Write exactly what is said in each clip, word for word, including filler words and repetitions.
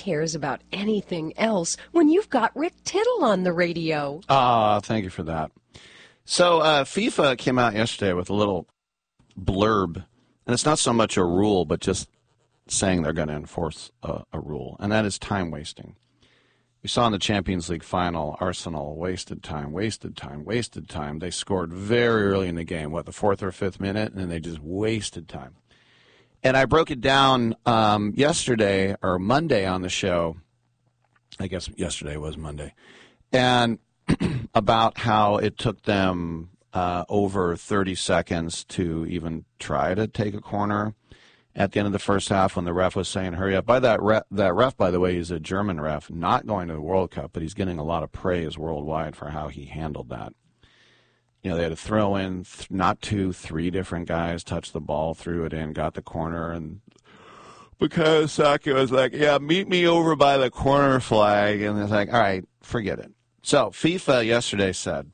cares about anything else when you've got Rick Tittle on the radio? Ah, uh, thank you for that. So uh, FIFA came out yesterday with a little blurb, and it's not so much a rule, but just saying they're going to enforce a, a rule, and that is time wasting. We saw in the Champions League final, Arsenal wasted time, wasted time, wasted time. They scored very early in the game, what, the fourth or fifth minute, and they just wasted time. And I broke it down um, yesterday or Monday on the show. I guess yesterday was Monday. And about how it took them uh, over thirty seconds to even try to take a corner at the end of the first half when the ref was saying, hurry up. By that ref, that ref, by the way, is a German ref, not going to the World Cup, but he's getting a lot of praise worldwide for how he handled that. You know, they had to throw in th- not two, three different guys, touch the ball, threw it in, got the corner, and because Saki was like, yeah, meet me over by the corner flag, and it's like, all right, forget it. So FIFA yesterday said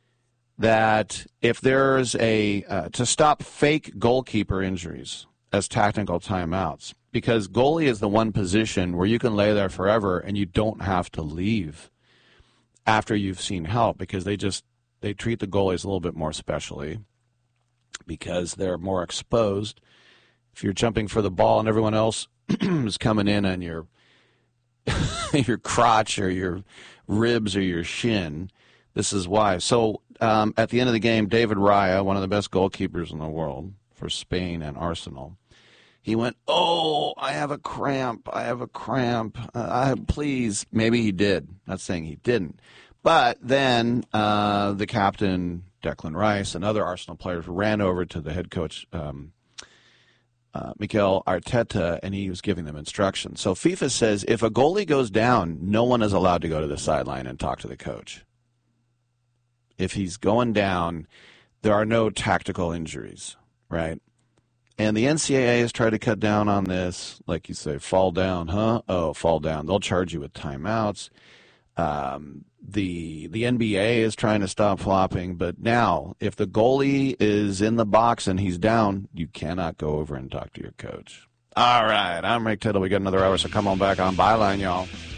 that if there's a, uh, to stop fake goalkeeper injuries as tactical timeouts, because goalie is the one position where you can lay there forever and you don't have to leave after you've seen help, because they just, they treat the goalies a little bit more specially because they're more exposed. If you're jumping for the ball and everyone else is coming in on your your crotch or your ribs or your shin, this is why. So um, at the end of the game, David Raya, one of the best goalkeepers in the world for Spain and Arsenal, he went, oh, I have a cramp. I have a cramp. Uh, I, please. Maybe he did. Not saying he didn't. But then uh, the captain, Declan Rice, and other Arsenal players ran over to the head coach, um, uh, Mikel Arteta, and he was giving them instructions. So FIFA says if a goalie goes down, no one is allowed to go to the sideline and talk to the coach. If he's going down, there are no tactical injuries, right? And the N C double A has tried to cut down on this. Like you say, fall down, huh? Oh, fall down. They'll charge you with timeouts. Um, the the N B A is trying to stop flopping, but now if the goalie is in the box and he's down, you cannot go over and talk to your coach. All right, I'm Rick Tittle. We got another hour, so come on back on Byline, y'all.